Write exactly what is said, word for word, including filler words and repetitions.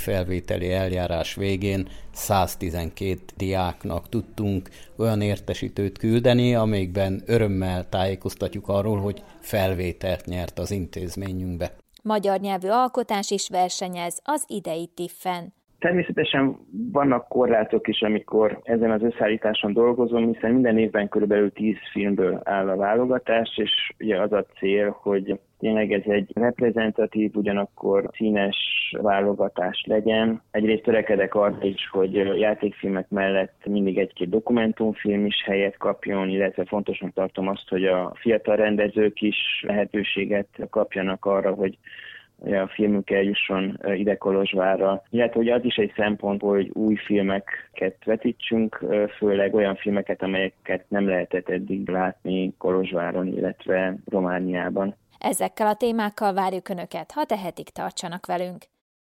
névfelvételi eljárás végén száztizenkét diáknak tudtunk olyan értesítőt küldeni, amelyikben örömmel tájékoztatjuk arról, hogy felvételt nyert az intézményünkbe. Magyar nyelvű alkotás is versenyez az idei tiffen. Természetesen vannak korlátok is, amikor ezen az összeállításon dolgozom, hiszen minden évben körülbelül tíz filmből áll a válogatás, és ugye az a cél, hogy tényleg ez egy reprezentatív, ugyanakkor színes válogatás legyen. Egyrészt törekedek arra is, hogy játékfilmek mellett mindig egy-két dokumentumfilm is helyet kapjon, illetve fontosnak tartom azt, hogy a fiatal rendezők is lehetőséget kapjanak arra, hogy a filmünk eljusson ide Kolozsvárra. Illetve hogy az is egy szempont, hogy új filmeket vetítsünk, főleg olyan filmeket, amelyeket nem lehetett eddig látni Kolozsváron, illetve Romániában. Ezekkel a témákkal várjuk Önöket, ha tehetik, tartsanak velünk.